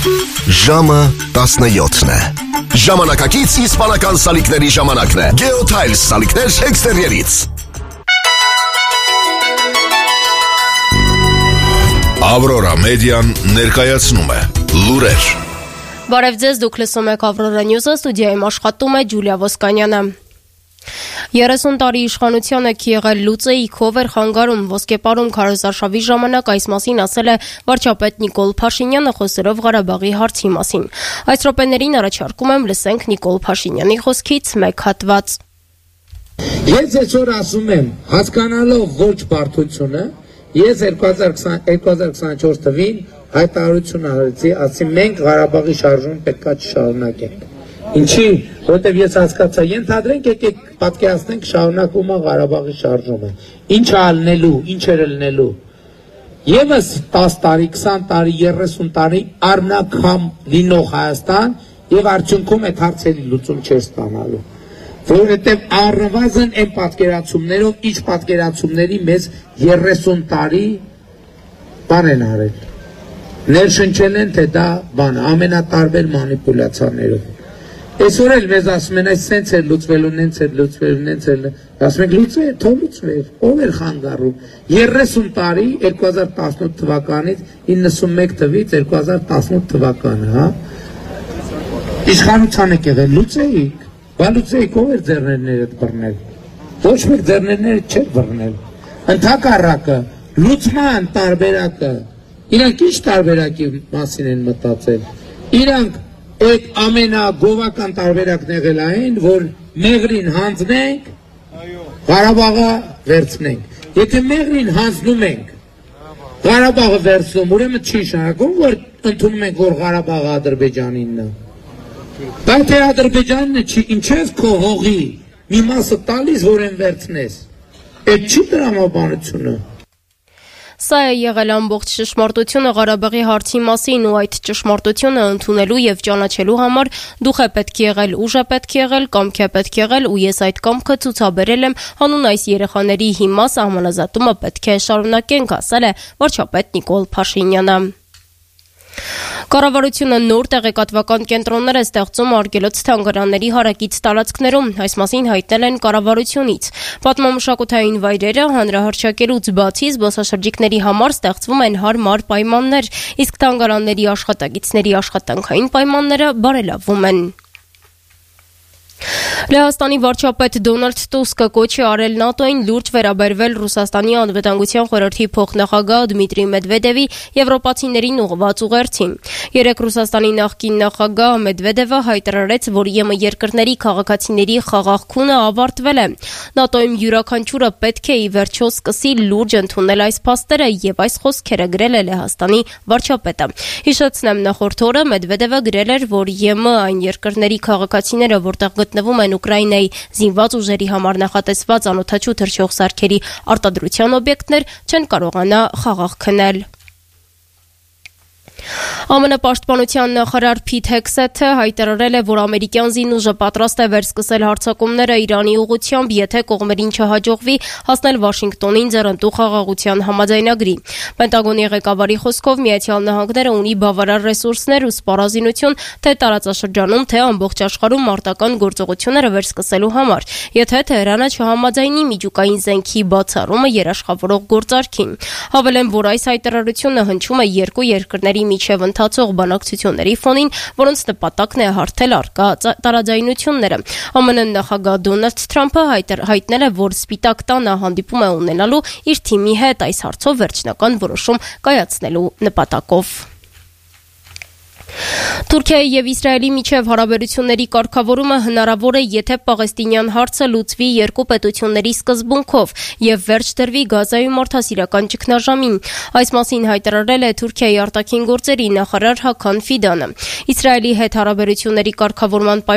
Ժամը 17-ն է։ Ժամանակակից իսպանական սալիկների ժամանակն է։ Geotiles սալիկներ էքստերիերից։ Aurora Median ներկայացնում է լուրեր։ Բարև ձեզ, դուք լսում եք Aurora News-ը, ստուդիայում աշխատում է Ջուլիա Ոսկանյանը։ 30 տարի իշխանությունը եղել լուծեիքով էր խանգարում ոսկեպարում քարոզարշավի ժամանակ այս մասին ասել է վարչապետ Նիկոլ Փաշինյանը խոսելով Ղարաբաղի հարցի մասին։ Այս րոպեներին առաջարկում եմ լսենք Նիկոլ Փաշինյանի խոսքից մեկ հատված։ Ես այսօր ասում եմ, հասկանալով ոչ բարդությունը, ես 2024 թվին հայտարարություն արեցի, ասի մենք Ղարաբաղի շարժումը պետք է չշարունակենք։ Ինչի, որտեվ ես հասկացա, ենթադրենք եկեք պատկերացնենք շարունակում է Ղարաբաղի շարժումը։ Ինչ ալնելու, ինչ էր ելնելու։ Եվս 10 տարի, 20 տարի, 30 տարի առնակամ լինող Հայաստան եւ արդյունքում այդ հարցերի լուծում չէր ստանալու։ Որովհետեւ առնվազն այն պատկերացումներով, ինչ պատկերացումների մեզ 30 տարի բան են արել։ Ներշնչել են, թե դա բան ամենատարբեր մանիպուլյացիաներով։ Այսօր էլ մեզ ասում են, այս սենց էր լուծվելու, նենց էր լուծվելու, նենց էր, ասում ենք լուծվեր, թող լուծվեր, ով էր խանգարում։ 30 տարի 2018 թվականից 91 թվից 2018 թվականը, հա։ Իշխանության եք եղել, լուծեիք, բա լուծեիք, ով էր ձեռներները բռնել։ Ոչ մեկ ձեռներները չէր բռնել։ Ընդհակառակը, լուծման տարբերակը, իրանք ինչ տարբերակի մասին են մտածել։ Իրանք այդ ամենագովական տարբերակն եղել այն, որ մեղրին հանձնենք, Ղարաբաղը վերցնենք։ Եթե մեղրին հանձնում ենք, Ղարաբաղը վերցնում, ուրեմն չի շարունակում, որ ընդունում ենք, որ Ղարաբաղը Ադրբեջանինն է։ Բայց թե Ադրբեջանինը չի, ինչպես քո հողի մի մասը տալիս, որ են վերցնես։ Այդ չի տրամաբանությունը։ Սա է եղել ամբողջ ճշմարտությունը Ղարաբաղի հարցի մասին ու այդ ճշմարտությունը ընդունելու եւ ճանաչելու համար դուխ է պետք եղել, ուժ է պետք եղել, կամք է պետք եղել ու ես այդ կամքը ցուցաբերել եմ հանուն այս երեխաների հիմա սահմանազատումը պետք է շարունակենք, ասել է վարչապետ Նիկոլ Փաշինյանը։ Կառավարությունը նոր տեղեկատվական կենտրոններ է ստեղծում արգելոց թանգարանների հարակից տարածքներում, այս մասին հայտնել են կառավարությունից։ Պատմամշակութային վայրերը հանրահռչակելուց բացի զբոսաշրջիկների համար ստեղծվում են հարմար պայմաններ, իսկ թանգարանների աշխատակիցների աշխատանքային պայմանները բարելավվում են։ Լեհաստանի վարչապետ Դոնալդ Տուսկը կոչ է արել ՆԱՏՕ-ին լուրջ վերաբերվել Ռուսաստանի անվտանգության խորհրդի փոխնախագահ Դմիտրի Մեդվեդևի եվրոպացիներին ուղղված ուղերձին։ Երեկ Ռուսաստանի նախկին նախագահ Մեդվեդևը հայտարարեց, որ ԵՄ երկրների քաղաքացիների խաղաղ քունը ավարտվել է։ ՆԱՏՕ-ում յուրաքանչյուրը պետք է ի վերջո սկսի լուրջ ընդունել այս փաստերը եւ այս խոսքերը գրել է Լեհաստանի վարչապետը։ Հիշեցնեմ, նախորդ օրը Մեդվեդևը գրել էր, որ ԵՄ այն երկրների քաղաքացիները, որտեղ գտնվում են Ուկրաինայի զինված ուժերի համար նախատեսված անօդաչու թռչող սարքերի արտադրության օբյեկտներ, չեն կարողանա խաղաղ քնել։ ԱՄՆ պաշտպանության նախարար Փիթ Հեքսեթը հայտարարել է, որ ամերիկյան զինուժը պատրաստ է վերսկսել հարձակումները Իրանի ուղղությամբ, եթե կողմերին չհաջողվի հասնել Վաշինգտոնին ձեռնտու խաղաղության համաձայնագրի։ Պենտագոնի ղեկավարի խոսքով Միացյալ Նահանգները ունի բավարար ռեսուրսներ ու սպառազինություն թե տարածաշրջանում, թե ամբողջ աշխարհում մարտական գործողությունները վերսկսելու համար, եթե Թեհրանը չհամաձայնի միջուկային զենքի բացառումը երաշխավորող գործարքին։ Հավելեն, որ այս հայտարարությունը հնչում է երկու երկրների միջև ընթացող բանակցությունների ֆոնին, որոնց նպատակն է հարթել առկա տարաձայնությունները։ ԱՄՆ նախագահ Դոնալդ Թրամփը հայտնել է, որ Սպիտակ տանը հանդիպում է ունենալու իր թիմի հետ այս հարցով վերջնական որոշում կայացնելու նպատակով։ Թուրքիայի եւ Իսրայելի միջև հարաբերությունների կարգավորումը հնարավոր է, եթե պաղեստինյան հարցը լուծվի երկու պետությունների սկզբունքով եւ վերջ դրվի Գազայում մարդասիրական ճգնաժամին։ Այս մասին հայտարարել է Թուրքիայի արտաքին գործերի նախարար Հական Ֆիդանը։ Իսրայելի հետ հարաբերությունների կարգավորման